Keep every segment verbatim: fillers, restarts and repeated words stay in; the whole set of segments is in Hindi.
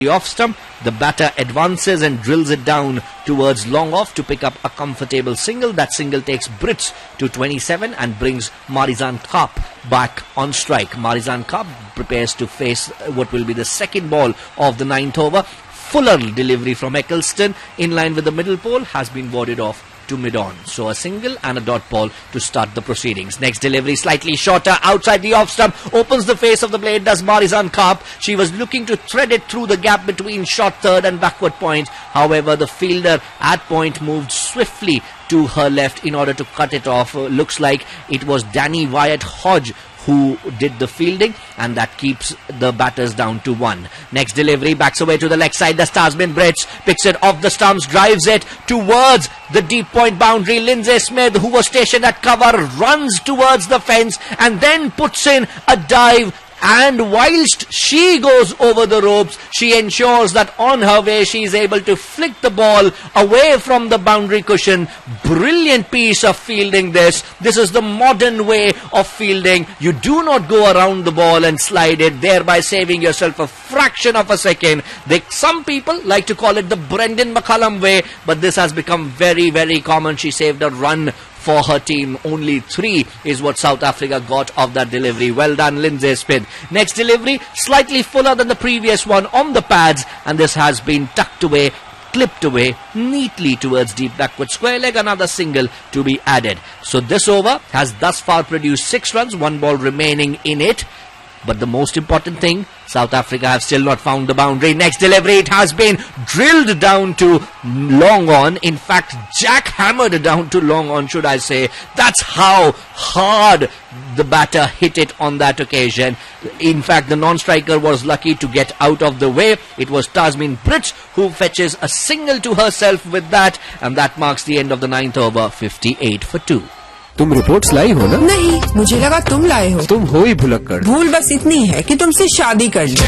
the off stump. The batter advances and drills it down towards long off to pick up a comfortable single. That single takes Brits to twenty-seven and brings Marizan Kaap back on strike. Marizan Kaap prepares to face what will be the second ball of the ninth over. Fuller delivery from Eccleston in line with the middle pole has been warded off to mid-on. So a single and a dot ball to start the proceedings. Next delivery slightly shorter outside the off stump. Opens the face of the blade, does Marizan Kaap. She was looking to thread it through the gap between short third and backward point. However, the fielder at point moved swiftly to her left in order to cut it off. Uh, looks like it was Danny Wyatt Hodge who did the fielding, and that keeps the batters down to one. Next delivery backs away to the leg side. The Tasman Brits picks it off the stumps, drives it towards the deep point boundary. Lindsay Smith, who was stationed at cover, runs towards the fence and then puts in a dive. And whilst she goes over the ropes, she ensures that on her way she is able to flick the ball away from the boundary cushion. Brilliant piece of fielding this. This is the modern way of fielding. You do not go around the ball and slide it, thereby saving yourself a fraction of a second. They, some people like to call it the Brendan McCullum way, but this has become very, very common. She saved a run for her team. Only three is what South Africa got of that delivery. Well done, Lindsay Smith. Next delivery, slightly fuller than the previous one on the pads, and this has been tucked away, clipped away neatly towards deep backward square leg. Another single to be added. So this over has thus far produced six runs, one ball remaining in it. But the most important thing, South Africa have still not found the boundary. Next delivery, it has been drilled down to long on. In fact, jackhammered down to long on, should I say. That's how hard the batter hit it on that occasion. In fact, the non-striker was lucky to get out of the way. It was Tasmin Brits who fetches a single to herself with that, and that marks the end of the ninth over, fifty-eight for two. तुम रिपोर्ट्स लाई हो ना? नहीं, मुझे लगा तुम लाए हो। तुम हो ही भुलक्कड़। भूल बस इतनी है कि तुमसे शादी कर ली।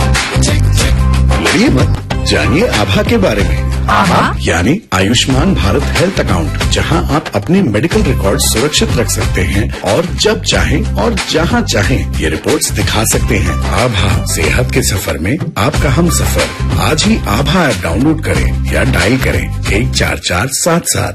लड़िए मत, जानिए आभा के बारे में। आभा यानी आयुष्मान भारत हेल्थ अकाउंट, जहां आप अपने मेडिकल रिकॉर्ड सुरक्षित रख सकते हैं और जब चाहें और जहां चाहें ये रिपोर्ट्स दिखा सकते हैं। आभा, सेहत के सफर में आपका हम सफर। आज ही आभा ऐप डाउनलोड करें या डायल करें एक चार चार सात सात।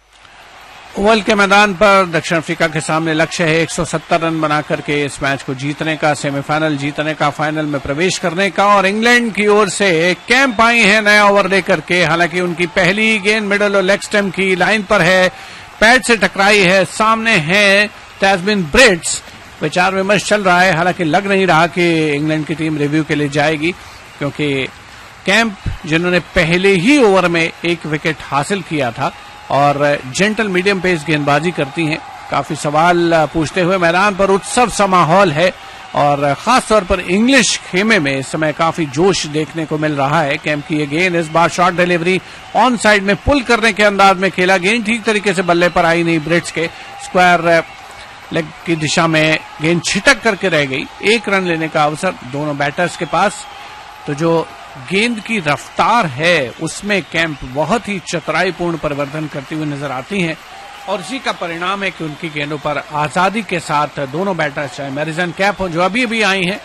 ओवल के मैदान पर दक्षिण अफ्रीका के सामने लक्ष्य है एक सौ सत्तर रन बना करके इस मैच को जीतने का, सेमीफाइनल जीतने का, फाइनल में प्रवेश करने का। और इंग्लैंड की ओर से कैंप आई है नया ओवर लेकर के। हालांकि उनकी पहली गेंद मिडल और लेग स्टंप की लाइन पर है, पैड से टकराई है। सामने है तस्मिन ब्रिट्स। विचार विमर्श चल रहा है, हालांकि लग नहीं रहा कि इंग्लैंड की टीम रिव्यू के लिए जाएगी, क्योंकि कैंप जिन्होंने पहले ही ओवर में एक विकेट हासिल किया था और जेंटल मीडियम पेस गेंदबाजी करती हैं। काफी सवाल पूछते हुए मैदान पर उत्सव सा माहौल है और खासतौर पर इंग्लिश खेमे में इस समय काफी जोश देखने को मिल रहा है। कैंप की ये गेंद इस बार शॉर्ट डिलीवरी ऑन साइड में पुल करने के अंदाज में खेला। गेंद ठीक तरीके से बल्ले पर आई नहीं। ब्रिट्स के स्क्वायर लेग की दिशा में गेंद छिटक करके रह गई। एक रन लेने का अवसर दोनों बैटर्स के पास। तो जो गेंद की रफ्तार है उसमें कैंप बहुत ही चतुराईपूर्ण परिवर्तन करती हुई नजर आती हैं और इसी का परिणाम है कि उनकी गेंदों पर आजादी के साथ दोनों बैटर्स, चाहे मैरिजन कैप हो जो अभी अभी आई हैं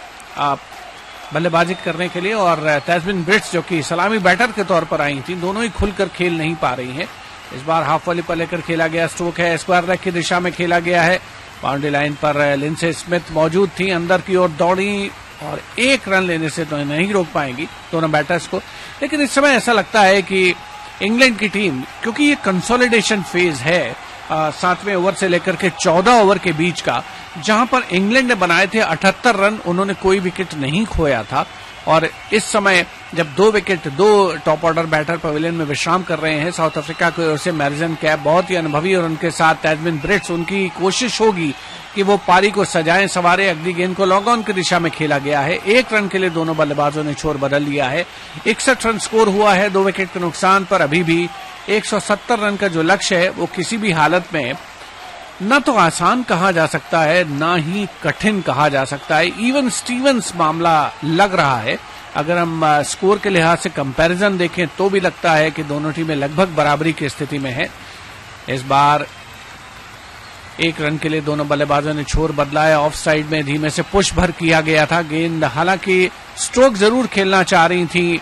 बल्लेबाजी करने के लिए, और तस्मिन ब्रिट्स जो कि सलामी बैटर के तौर पर आई थी, दोनों ही खुलकर खेल नहीं पा रही हैं। इस बार हाफ वॉली पर लेकर खेला गया स्ट्रोक है, स्क्वायर लेग की दिशा में खेला गया है। बाउंड्री लाइन पर लिंडसे स्मिथ मौजूद थी, अंदर की ओर दौड़ी और एक रन लेने से तो नहीं रोक पाएंगी दोनों बैटर्स को। लेकिन इस समय ऐसा लगता है कि इंग्लैंड की टीम, क्योंकि ये कंसोलिडेशन फेज है सातवें ओवर से लेकर के चौदह ओवर के बीच का, जहां पर इंग्लैंड ने बनाए थे अठहत्तर रन, उन्होंने कोई विकेट नहीं खोया था। और इस समय जब दो विकेट दो टॉप ऑर्डर बैटर पवेलियन में विश्राम कर रहे हैं साउथ अफ्रीका की ओर से मैरिजन कैप बहुत ही अनुभवी और उनके साथ तस्मिन ब्रिट्स, उनकी कोशिश होगी कि वो पारी को सजाएं संवारे। अगली गेंद को लॉन्ग ऑन की दिशा में खेला गया है। एक रन के लिए दोनों बल्लेबाजों ने छोर बदल लिया है। इकसठ रन स्कोर हुआ है दो विकेट के नुकसान पर। अभी भी एक सौ सत्तर रन का जो लक्ष्य है वो किसी भी हालत में न तो आसान कहा जा सकता है न ही कठिन कहा जा सकता है। इवन स्टीवंस मामला लग रहा है। अगर हम स्कोर के लिहाज से कंपैरिजन देखें तो भी लगता है कि दोनों टीमें लगभग बराबरी की स्थिति में है। इस बार एक रन के लिए दोनों बल्लेबाजों ने छोर बदला है। ऑफ साइड में धीमे से पुश भर किया गया था। गेंद हालांकि स्ट्रोक जरूर खेलना चाह रही थी